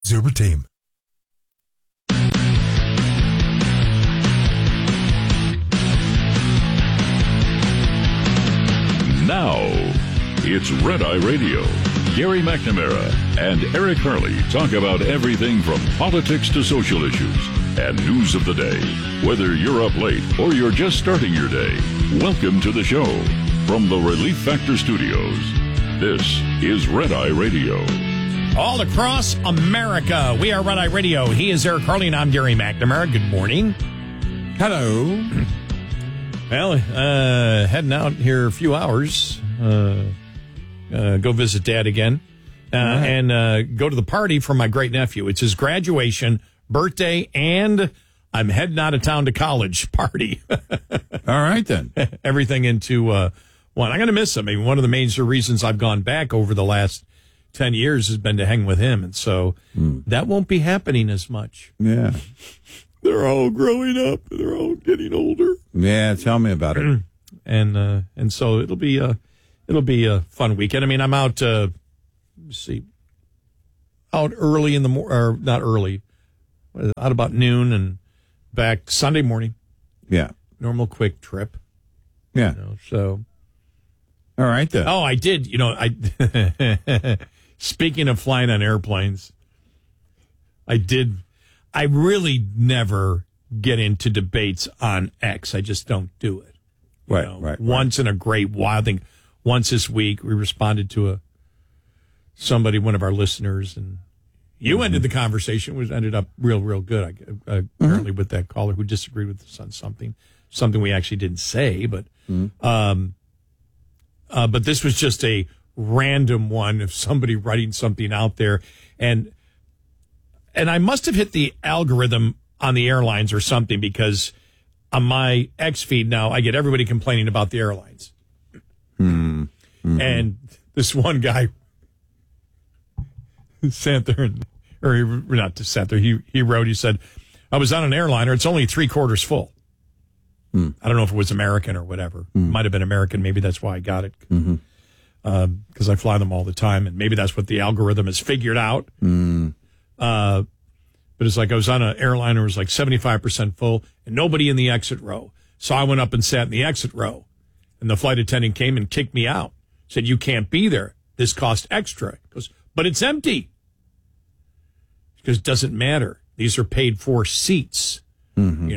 Super team. Now, it's Red Eye Radio. Gary McNamara and Eric Harley talk about everything from politics to social issues and news of the day. Whether you're up late or you're just starting your day, welcome to the show. From the Relief Factor Studios, this is Red Eye Radio. All across America, we are Red Eye Radio. He is Eric Harley, and I'm Gary McNamara. Good morning. Hello. Well, heading out here a few hours. Go visit Dad again. And go to the party for my great-nephew. It's his graduation, birthday, and I'm heading out of town to college party. All right, then. Everything into one. I'm going to miss him. I mean, one of the major reasons I've gone back over the last 10 years has been to hang with him. And so that won't be happening as much. Yeah. They're all growing up. They're all getting older. Yeah, tell me about it. And so it'll be a fun weekend. I mean, I'm out, out early in the morning, or not early, out about noon and back Sunday morning. Yeah. Normal quick trip. Yeah. So. All right, then. Oh, I did. Speaking of flying on airplanes, I really never get into debates on X. I just don't do it. Right. Once in a great while, I think once this week, we responded to one of our listeners, and you ended the conversation, which ended up real good. Apparently with that caller who disagreed with us on something we actually didn't say, but this was just a random one of somebody writing something out there, and I must have hit the algorithm on the airlines or something, because on my X feed now, I get everybody complaining about the airlines. And this one guy sat there, he wrote, he said, I was on an airliner, it's only 3/4 full. I don't know if it was American or whatever. Might have been American. Maybe that's why I got it. Because I fly them all the time, and maybe that's what the algorithm has figured out. But it's like I was on an airliner, it was like 75% full, and nobody in the exit row. So I went up and sat in the exit row, and the flight attendant came and kicked me out. Said, you can't be there. This cost extra. He goes, but it's empty. Because it doesn't matter. These are paid for seats. When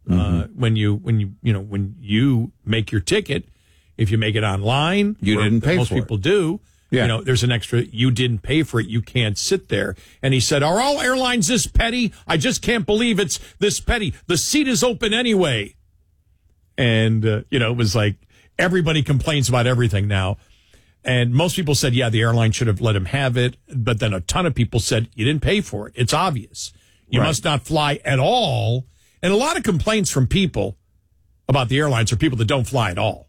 you make your ticket, if you make it online, you didn't pay for it. Most people do. Yeah. There's an extra, you didn't pay for it, you can't sit there. And he said, are all airlines this petty? I just can't believe it's this petty. The seat is open anyway. And, it was like everybody complains about everything now. And most people said, yeah, the airline should have let him have it. But then a ton of people said, you didn't pay for it. It's obvious. You must not fly at all. And a lot of complaints from people about the airlines are people that don't fly at all.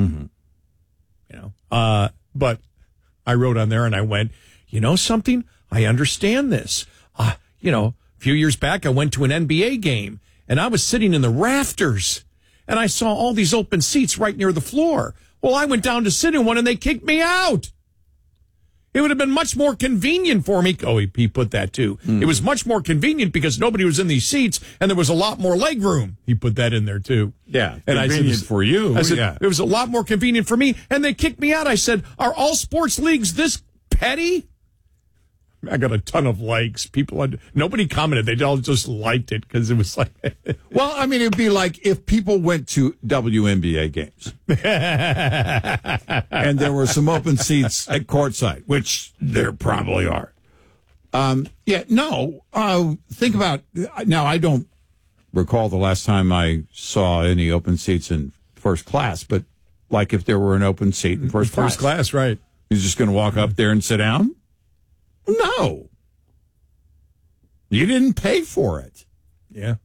But I wrote on there and I went, something? I understand this. A few years back, I went to an NBA game and I was sitting in the rafters and I saw all these open seats right near the floor. Well, I went down to sit in one and they kicked me out. It would have been much more convenient for me. Oh, he put that too. It was much more convenient because nobody was in these seats and there was a lot more leg room. He put that in there too. Yeah. And convenient I said, for you. I said, it was a lot more convenient for me. And they kicked me out. I said, are all sports leagues this petty? I got a ton of likes. Nobody commented. They all just liked it because it was like. Well, I mean, it'd be like if people went to WNBA games and there were some open seats at courtside, which there probably are. Think about now. I don't recall the last time I saw any open seats in first class, but like if there were an open seat in first class, right? You're just going to walk up there and sit down? No. You didn't pay for it. Yeah.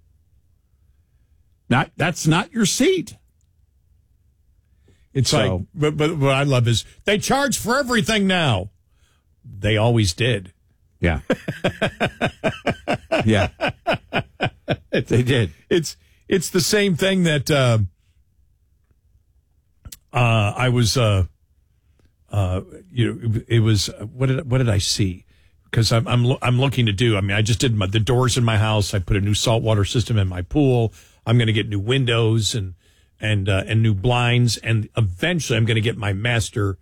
That's not your seat. It's like, but what I love is they charge for everything now. They always did. Yeah. Yeah. They did. It's the same thing that I was. It was what did I see? because I'm looking to do. I mean, I just did the doors in my house. I put a new saltwater system in my pool. I'm going to get new windows and new blinds, and eventually I'm going to get my master.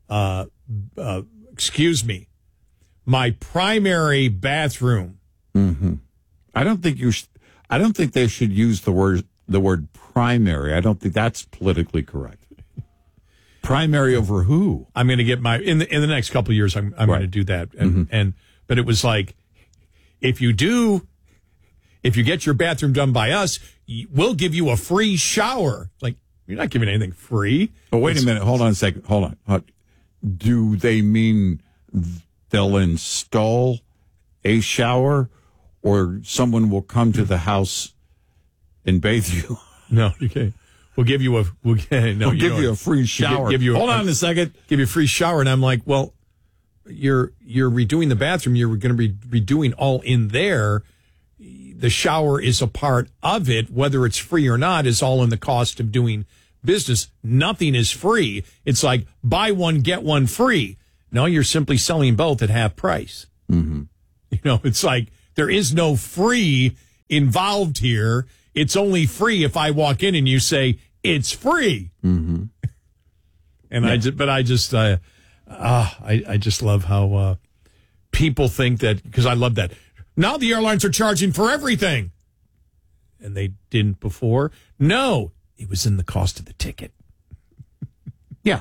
My primary bathroom. Mm-hmm. I don't think they should use the word primary. I don't think that's politically correct. Primary over who? I'm going to get my in the next couple of years. I'm going to do that, but it was like, if you get your bathroom done by us, we'll give you a free shower. Like, you're not giving anything free. Oh, wait a minute. Hold on a second. Hold on. Do they mean they'll install a shower, or someone will come to the house and bathe you? No, you can't. We'll give you a you a free shower. Hold on a second. Give you a free shower, and I'm like, well, you're redoing the bathroom. You're going to be redoing all in there. The shower is a part of it. Whether it's free or not is all in the cost of doing business. Nothing is free. It's like buy one, get one free. No, you're simply selling both at half price. Mm-hmm. It's like there is no free involved here. It's only free if I walk in and you say it's free. Mm-hmm. And yeah. I just love how people think that, because I love that. Now the airlines are charging for everything. And they didn't before. No, it was in the cost of the ticket. Yeah.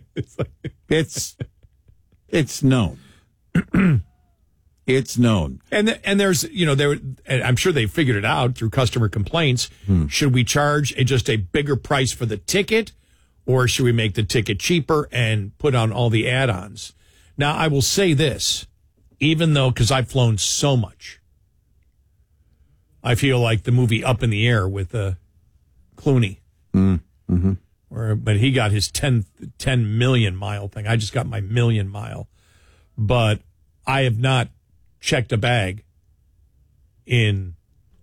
It's known. It's known. And there's, I'm sure they figured it out through customer complaints. Should we charge just a bigger price for the ticket, or should we make the ticket cheaper and put on all the add-ons? Now, I will say this, even though, because I've flown so much, I feel like the movie Up in the Air with Clooney. Mm-hmm. But he got his 10 million mile thing. I just got my million mile. But I have not checked a bag in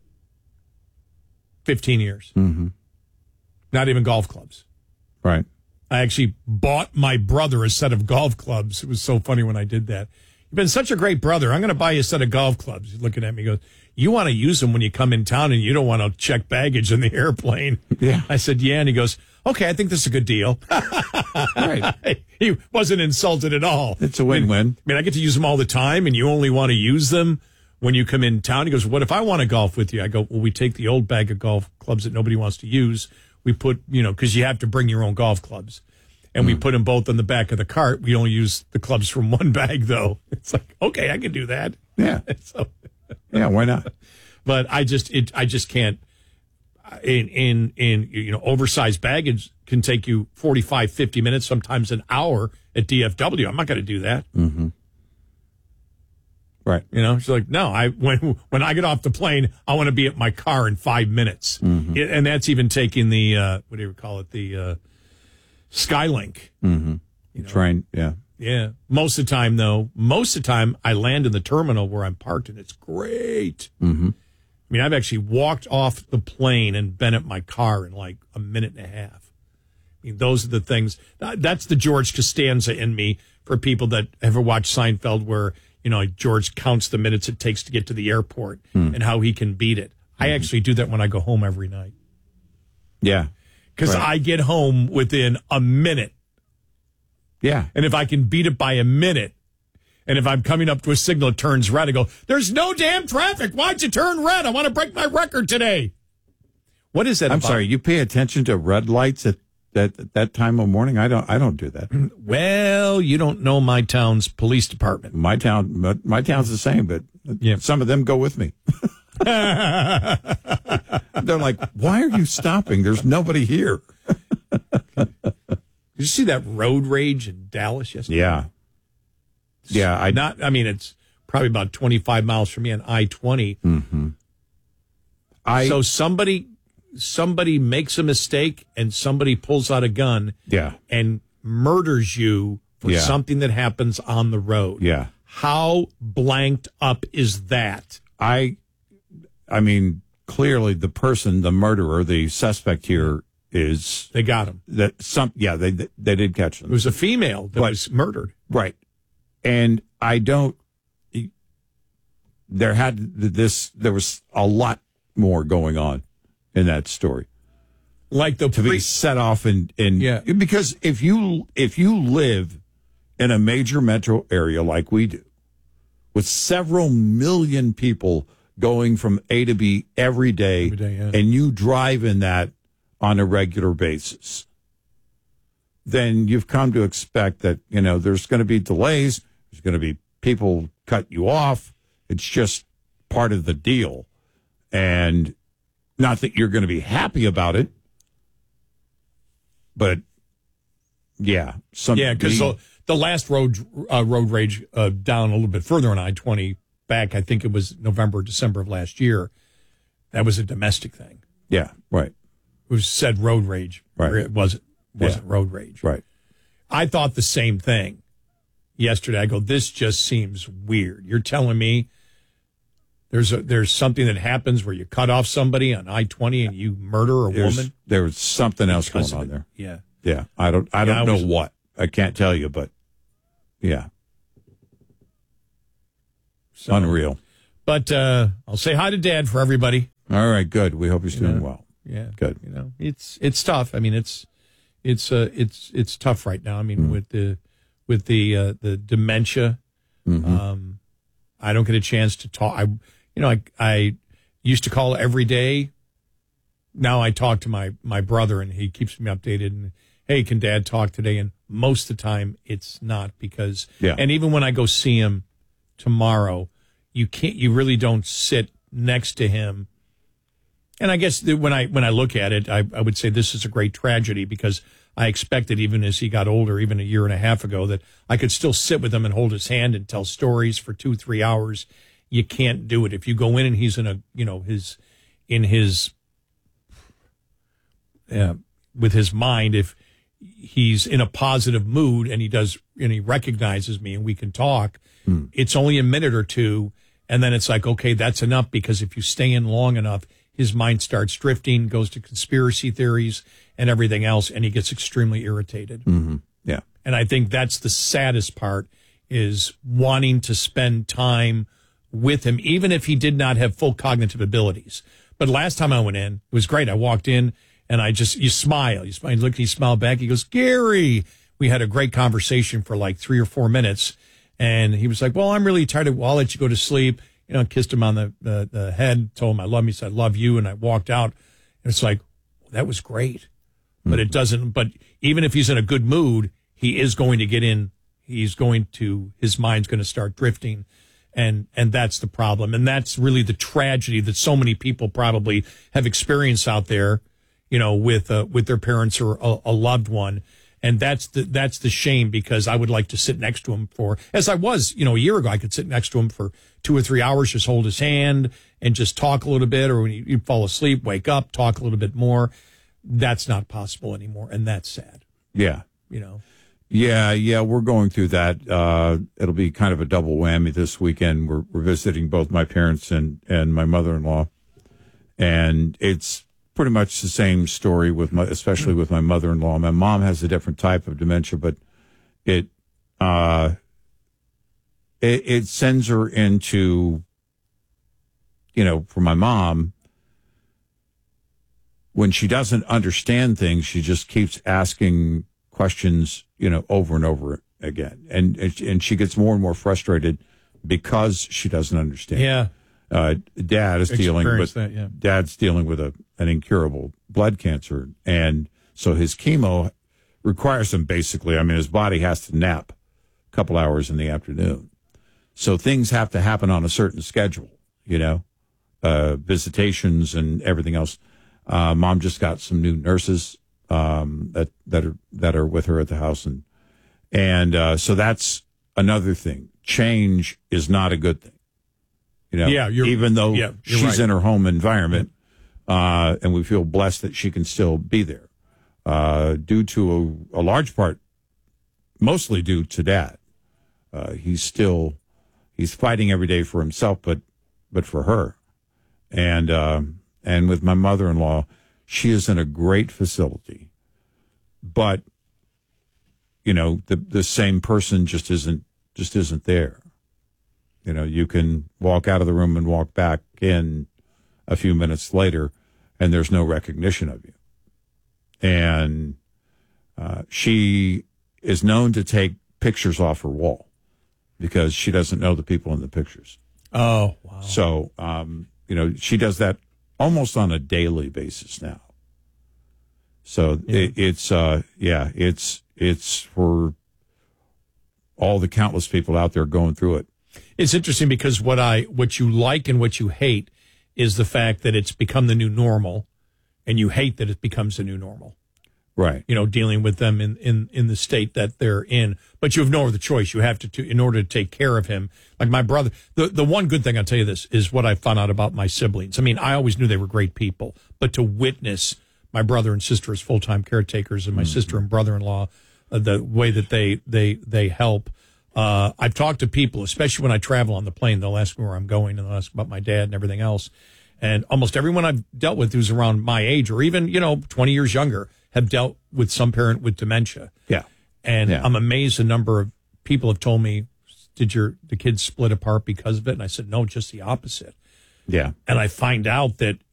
15 years. Mm-hmm. Not even golf clubs. Right. I actually bought my brother a set of golf clubs. It was so funny when I did that. You've been such a great brother. I'm going to buy you a set of golf clubs. He's looking at me, he goes, you want to use them when you come in town and you don't want to check baggage in the airplane. Yeah. I said, yeah. And he goes, okay, I think this is a good deal. Right. He wasn't insulted at all. It's a win-win. I get to use them all the time, and you only want to use them when you come in town. He goes, what if I want to golf with you? I go, well, we take the old bag of golf clubs that nobody wants to use. We put, because you have to bring your own golf clubs. And we put them both on the back of the cart. We only use the clubs from one bag, though. It's like, okay, I can do that. Yeah. Yeah, why not? But I just can't. In oversized baggage can take you 45, 50 minutes, sometimes an hour at DFW. I'm not going to do that. Mm-hmm. Right. She's like, no, when I get off the plane, I want to be at my car in 5 minutes. Mm-hmm. And that's even taking the, what do you call it? The Skylink. Mm-hmm. Train. Yeah. Yeah. Most of the time, I land in the terminal where I'm parked, and it's great. Mm-hmm. I mean, I've actually walked off the plane and been at my car in like a minute and a half. I mean, those are the things. That's the George Costanza in me, for people that ever watched Seinfeld, where, George counts the minutes it takes to get to the airport and how he can beat it. I actually do that when I go home every night. Yeah. Because I get home within a minute. Yeah. And if I can beat it by a minute, and if I'm coming up to a signal, it turns red, I go, there's no damn traffic. Why'd you turn red? I want to break my record today. What is that I'm about? sorry, you pay attention to red lights at that time of morning? I don't do that. Well, you don't know my town's police department. My town's the same, but some of them go with me. They're like, why are you stopping? There's nobody here. Did you see that road rage in Dallas yesterday? Yeah. Yeah, it's probably about 25 miles from me on I-20. Mm-hmm. So somebody makes a mistake, and somebody pulls out a gun and murders you for something that happens on the road. Yeah. How blanked up is that? I mean, clearly the murderer, the suspect here is... They got him. They did catch him. It was a female that was murdered. Right. And I don't, there was a lot more going on in that story. Like the To be set off Yeah. because if you live in a major metro area like we do, with several million people going from A to B every day, yeah. and you drive in that on a regular basis, then you've come to expect that, there's going to be delays. There's going to be people cut you off. It's just part of the deal. And not that you're going to be happy about it, but yeah. Because the last road rage down a little bit further on I-20 back, I think it was November, December of last year, that was a domestic thing. Yeah, right. It was said road rage. Right. It wasn't road rage. Right. I thought the same thing yesterday. I go, this just seems weird. You're telling me there's something that happens where you cut off somebody on I-20 and you murder a woman? There was something else Because going of on it. there. Yeah. Yeah. I don't know what. I can't tell you, but yeah. So, unreal. But I'll say hi to Dad for everybody. All right, good. We hope he's doing well. Yeah. Good. It's tough. I mean, it's tough right now. I mean, with the dementia, I don't get a chance to talk. I used to call every day. Now I talk to my brother, and he keeps me updated. And hey, can Dad talk today? And most of the time, it's not because. Yeah. And even when I go see him tomorrow, you really don't sit next to him. And I guess that when I look at it, I would say this is a great tragedy because I expected, even as he got older, even a year and a half ago, that I could still sit with him and hold his hand and tell stories for 2-3 hours. You can't do it if you go in and he's with his mind. If he's in a positive mood and he recognizes me and we can talk, it's only a minute or two, and then it's like, okay, that's enough, because if you stay in long enough, his mind starts drifting, goes to conspiracy theories and everything else, and he gets extremely irritated. Mm-hmm. Yeah. And I think that's the saddest part, is wanting to spend time with him, even if he did not have full cognitive abilities. But last time I went in, it was great. I walked in and you smile. You look, he smiled back. He goes, Gary. We had a great conversation for like 3 or 4 minutes. And he was like, well, I'm really tired. I'll let you go to sleep. Kissed him on the head, told him I love him. He said, I love you. And I walked out. And it's like, well, that was great. But it doesn't, but even if he's in a good mood, he is going to get in. His mind's going to start drifting. And that's the problem. And that's really the tragedy that so many people probably have experienced out there, with their parents or a loved one. And that's the shame, because I would like to sit next to him as I was, a year ago. I could sit next to him for 2 or 3 hours, just hold his hand and just talk a little bit, or when he'd fall asleep, wake up, talk a little bit more. That's not possible anymore. And that's sad. Yeah. Yeah, we're going through that. It'll be kind of a double whammy this weekend. We're visiting both my parents and my mother-in-law. And it's pretty much the same story especially with my mother-in-law. My mom has a different type of dementia, but it sends her into, for my mom, when she doesn't understand things, she just keeps asking questions, over and over again. And she gets more and more frustrated because she doesn't understand. Yeah. Dad's dealing with an incurable blood cancer. And so his chemo requires him his body has to nap a couple hours in the afternoon. So things have to happen on a certain schedule, visitations and everything else. Mom just got some new nurses that are with her at the house, and so that's another thing. Change is not a good thing, even though she's right. in her home environment, and we feel blessed that she can still be there, due to a large part, mostly due to Dad. He's fighting every day for himself, but for her, and with my mother-in-law, she is in a great facility, but the same person just isn't there. You know, you can walk out of the room and walk back in a few minutes later, and there's no recognition of you. And she is known to take pictures off her wall because she doesn't know the people in the pictures. Oh, wow. So, you know, she does that almost on a daily basis now. So it's for all the countless people out there going through it. It's interesting because what you like and what you hate is the fact that it's become the new normal, and you hate that it becomes the new normal. Right. You know, dealing with them in the state that they're in. But you have no other choice. You have to in order to take care of him. Like my brother, the one good thing I'll tell you this is what I found out about my siblings. I mean, I always knew they were great people, but to witness my brother and sister as full-time caretakers and my sister and brother-in-law, the way that they help. I've talked to people, especially when I travel on the plane. They'll ask me where I'm going, and they'll ask about my dad and everything else. And almost everyone I've dealt with who's around my age or even, 20 years younger have dealt with some parent with dementia. Yeah. And I'm amazed the number of people have told me, did the kids split apart because of it? And I said, no, just the opposite. Yeah. And I find out that